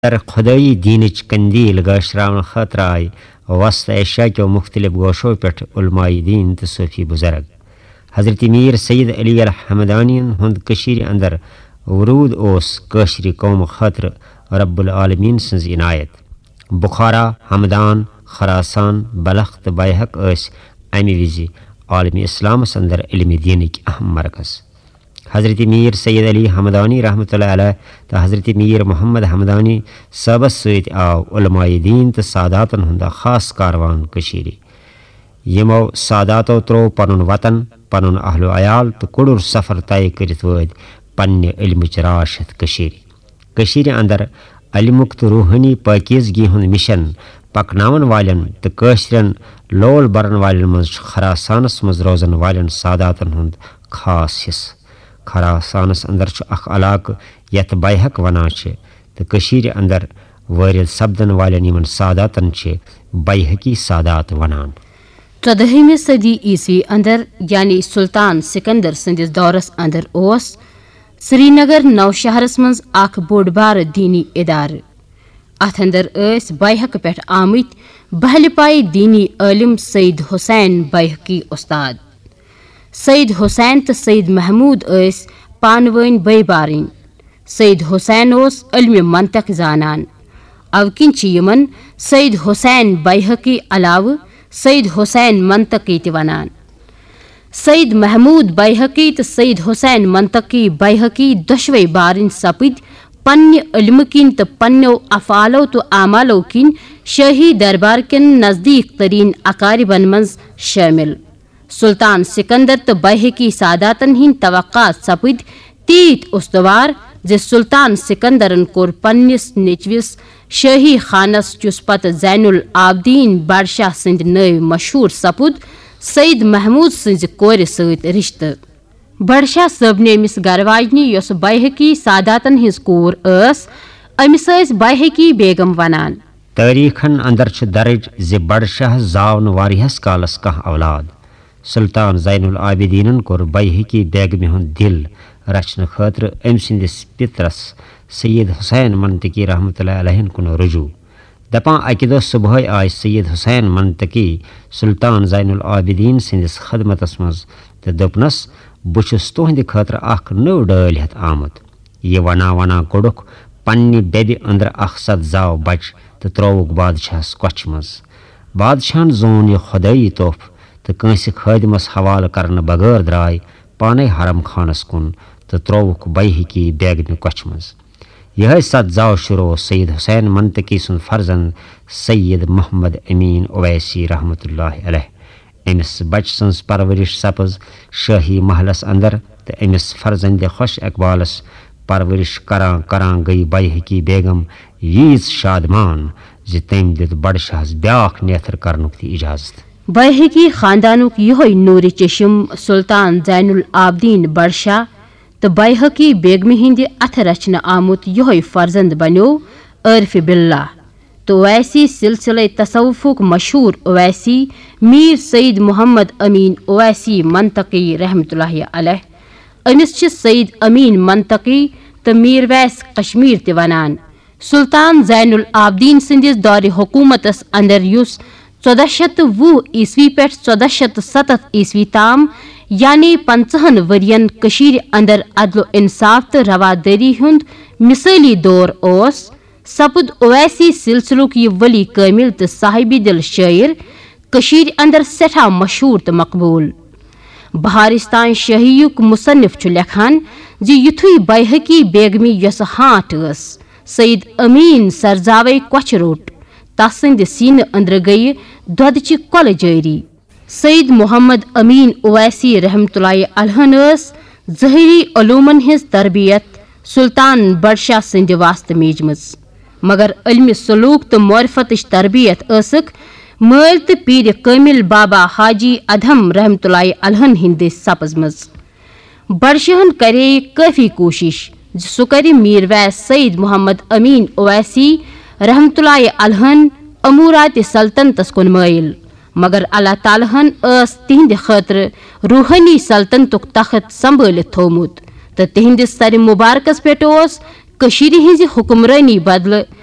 در خدائی دینچ قندیل گاشراون خاطر آئی وسط ایشیا کے مختلف گوشوں پہ علمائی دین تو صوفی بزرگ حضرت میر سید علی الحمدانین ہند کشیر اندر ورود اوس کشری قوم خاطر رب العالمین سنز عنایت بخارا ہمدان خراسان بلخ تو بیحق اس امی وزی عالمی اسلام اندر علم دینک اہم مرکز حضرت میر سید علی حمدانی رحمۃ اللہ علیہ تو حضرت میر محمد حمدانی صبس ست آو علماء دین تو ساداتن ہند خاص کاروان کشیری یمو ساداتو ترو پنن وطن پنن اہل و عیال تو کڑر سفر طے کرت ود پنہ علمچ راشت کشیر اندر علمک تو روحانی پاکیزگی ہند مشن پکناون والن تو کشرن لول برن والن مز خراسانس مز روزن والن ساداتن ہند خاص حصہ خراسانس اندر اخ علاقہ یت بیحق ونان تو کشیر اندر وارد سپدن والن یمن ساداتن بیحقی سادات ونان 14ویں صدی عیسوی اندر یعنی سلطان سکندر سندس دورس اندر اوس سری نگر نوشہرس مز اخ بوڑ بار دینی ادارہ ات اندر اس بیحق پہ آمت بہل پائی دینی عالم سید حسین بیحقی استاد سید حسین تو سید محمود اس پانوین بے بارین سید حسین اس علم منطق زانان اوکن یمن سید حسین بیحقی علاوہ سید حسین منطقی تہ ونان سید محمود بیحقی تو سید حسین منطقی بیحقی دشوے بارن سپد پنہ علم کن تو پنو افعالو تو اعمالو کن شاہی دربار کن نزدیک ترین اقاربن مز شامل سلطان سکندر تو بیحقی ساداتن ہند توقعات سپد تیت استوار ز سلطان سکندرن کور پنس نیچوس شاہی خانس چس پتہ زین العابدین بادشاہ سند نو مشہور سپد سید محمود سز کور ست رشتہ بادشاہ صبن امس گرواجنہ یس بیحقی ساداتن ہز کور اس امس بیحقی بیگم ونان تاریخن اندر درج ز بادشاہ زاون واریہس کالس کانٛہہ اولاد سلطان زین العابدینن کور بیحقی بیگمہ ہند دل رچنہ خاطر ام سندس پترس سید حسین منطقی رحمۃ اللہ علیہ کن رجوع دپان اکہ دہ صبح آئے سید حسین منطقی سلطان زین العابدین سندس خدمتس مز تو دپنس بچس تہند خاطر اخ نو ڈال ہتھ آمت یہ ونا کوڑک پنہ بیبہ اندر اخ سد زاو بچ تو تروک بادشاہس کوچھ مز بادشاہن زون یہ خدائی تحف تو کنس خادمس حوالہ کرنے بغیر درائے پانے حرم خانس کن تو تروک بیحقی بیگمہ کوچھ مز یہ سد زاو شروع سید حسین منطقی سن فرزند سید محمد امین اویسی رحمۃ اللہ علیہ امس بچ سنز پرورش سپز شاہی محلس اندر تو امس فرزند خوش اقبالس پرورش کران گئی بیحقی بیگم ییز شادمان ز تم دت بادشاہس بیاکھ نیتر کرنک تہ اجازت بیحقی خاندانک یہ نور چشم سلطان زین العابدین بادشاہ تو بیحقی بیگمہ ہند اتھ رچنہ آمت یہ فرزند بنو عارف باللہ تو اویسی سلسلہ تصوفک مشہور اویسی میر سید محمد امین اویسی منطقی رحمۃ اللہ علیہ امس سید امین منطقی تو میر ویس کشمیر تہ ونان سلطان زین العابدین سندس دور حکومتس اندر یس 1420 عیسوی پہ 1407 عیسوی تام یعنی 50 ورین کشیر اندر عدل و انصاف تو رواداری ہند مثالی دور اوس سپد اویسی سلسلک یہ ولی کامل تو صاحب دل شاعر کشیر اندر سٹھا مشہور تو مقبول بہارستان شاہیک مصنف لکھان زی یتھوی بیحقی بیگمی یس ہانٹ اس سید امین سرزاوے کوچھ روٹ تسند سینہ اندر گئی دودچہ کل جاری سید محمد امین اویسی رحمۃ اللہ علیہ ظہری علومن ہز تربیت سلطان بادشاہ سند واسطہ میجمز مگر علم سلوک تو معرفتش تربیت ٲسٕکھ مٲلۍ تہٕ پیٖرِ کامل بابا حاجی ادہم رحمۃ اللہ علیہ ہند سپز مز بادشاہن کرے کافی کوشش سہ کرِ میر ویس سید محمد امین اویسی رحمۃ اللہ علیہ امورات سلطنتس کن مائل مگر اللہ تعالیٰ ہن اس تہند خاطر روحانی سلطنتک تخت سنبھالت تھومت تو تہندس سر مبارکس پہ کشیر ہز حکمرانی بدلہ